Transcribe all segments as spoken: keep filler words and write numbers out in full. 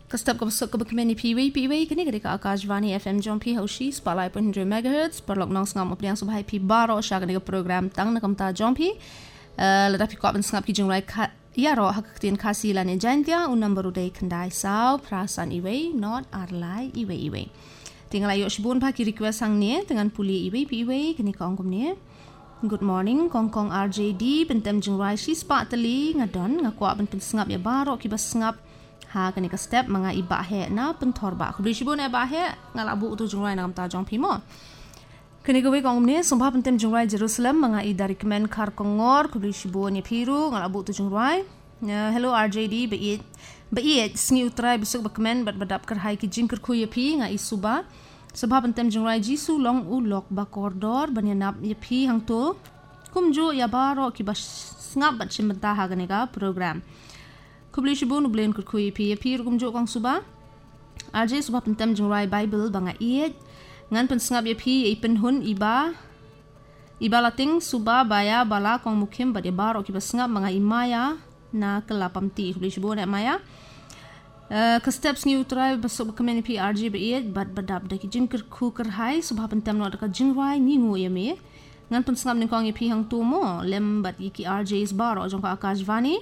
Kastap kapasok kabakmeni piwi piwi kini ketika Akashvani F M Jompi Haushi Spalai pun hundred megahertz perlok nong sengam upliang subhai pi baro sya ketika program tang nakamta Jompi ledapi kau ben sengap ki jengrai ya ro hakaktin kasi lan jantia unam baru dai kendai sau prasan iwe not arlai iwe iwe tinggal ayo shibun pa ki request sang ni dengan puli iwe piwi kini ka ongkom ni. Good morning, Kongkong R J D, bentem jengrai si spak teli ngadon ngakwa ben pen sengap ya baro ki bas sengap ha kani ka step mga iba he na pentorba kubli shibun e ba he ngalabu tu jungrai nam ta jong pimo kani ka we kong ne sombha pentem jungrai Jerusalem mga i dari kemen kar kongor kubli shibun e piru ngalabu tu jungrai hello R J D be it be it sngi utrai besuk bakmen bat badap kar hai ki jingker khu ye pi nga i suba sobha pentem jungrai jisu long ulok ba kordor banyanap ye pi hang to kumjo ya baro ki bas ngap bat chimta ha kani ka program kubli shibun ublen kurkui pi pi rukum jo kong suba arje suba pentem jengrai bible banga iet ngan pen sngap ye pi ipen hun iba iba lating suba baya bala kong mukim bade baro ki basngap mga imaya na kelapamti kubli shibun e maya ka steps ni utrai basuk kemen pi arje be iet bad badap da ki jingker khu kerhai suba pentem no da jingrai ni ngu ye me ngan pen sngap ni kong ye pi hang tumo lem bat iki arje's baro jong ka Akashvani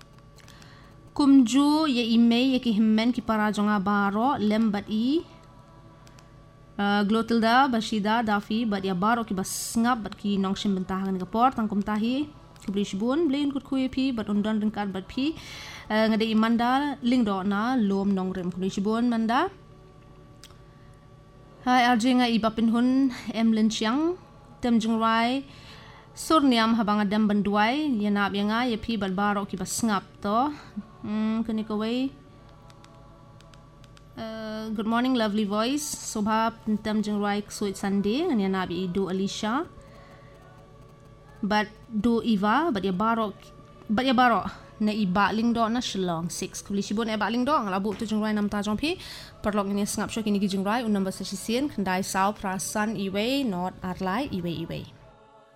kumju ye email ye ki himmen ki para jonga baro lembat i uh, glotilda bashida dafi bat ya baro ki bas ngap bat ki nongshim bentahan ka port tangkum tahi kubli shibun blain kut kuye pi bat undan ringkat bat pi uh, ngade imanda lingdo na lom nongrem kubli shibun manda hai arjinga i bapin hun emlin chiang tem jungrai surniam habang adam banduai yanap yanga ye pi bat baro ki bas ngap to Hmm, kani kawai. Uh, good morning, lovely voice. Sobha pentam jengrai suit Sunday. Ngani nabi do Alicia. But do Eva, but ya baro, but ya baro. Na iba ling do na Shillong six. Kubli shibun e ba ling do. Ngalabu tu jengrai nam ta jompi. Perlok ini snapshot ini ki jengrai. Un number session kendai sau prasan iwe not arlai iwe iwe.